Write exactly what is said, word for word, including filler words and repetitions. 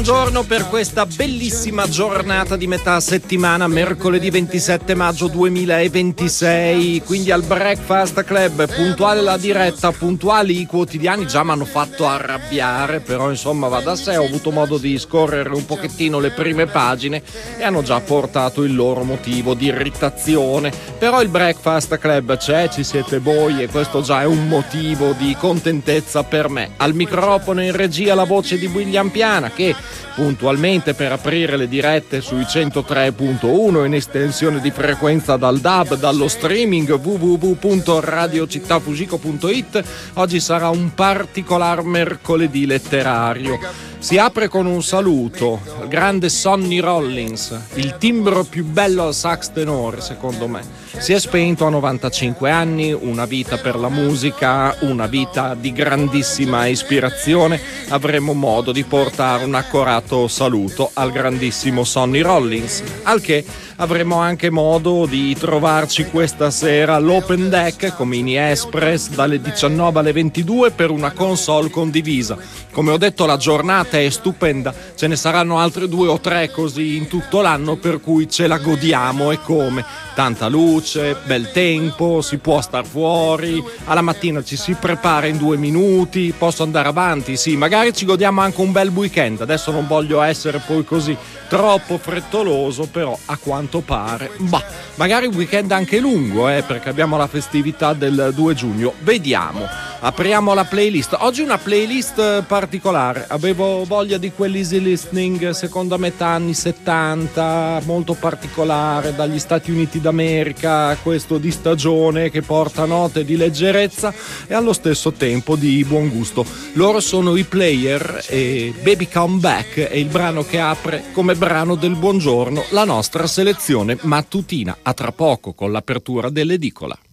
Buongiorno per questa bellissima giornata di metà settimana, mercoledì ventisette maggio duemilaventisei, quindi al Breakfast Club, puntuale la diretta, puntuali i quotidiani. Già mi hanno fatto arrabbiare, però insomma va da sé, ho avuto modo di scorrere un pochettino le prime pagine e hanno già portato il loro motivo di irritazione, però il Breakfast Club c'è, ci siete voi e questo già è un motivo di contentezza per me. Al microfono in regia la voce di William Piana, che puntualmente per aprire le dirette sui centotré virgola uno in estensione di frequenza dal D A B, dallo streaming w w w punto radio città fugico punto it. Oggi sarà un particolar mercoledì letterario. Si apre con un saluto, il grande Sonny Rollins, il timbro più bello al sax tenore secondo me. Si è spento a novantacinque anni, una vita per la musica, una vita di grandissima ispirazione. Avremo modo di portare un accorato saluto al grandissimo Sonny Rollins, al che avremo anche modo di trovarci questa sera all'Open Deck con Mini Express dalle diciannove alle ventidue per una console condivisa. Come ho detto, la giornata è stupenda, ce ne saranno altre due o tre così in tutto l'anno, per cui ce la godiamo e come. Tanta luce, bel tempo, si può star fuori, alla mattina ci si prepara in due minuti, posso andare avanti, sì, magari ci godiamo anche un bel weekend. Adesso non voglio essere poi così troppo frettoloso, però a quanto pare, bah, magari un weekend anche lungo, eh, perché abbiamo la festività del due giugno, vediamo. Apriamo la playlist, oggi una playlist particolare, avevo voglia di quell'easy listening seconda metà anni settanta, molto particolare, dagli Stati Uniti d'America, questo di stagione che porta note di leggerezza e allo stesso tempo di buon gusto. Loro sono i Player e Baby Come Back è il brano che apre come brano del buongiorno la nostra selezione mattutina. A tra poco con l'apertura dell'edicola.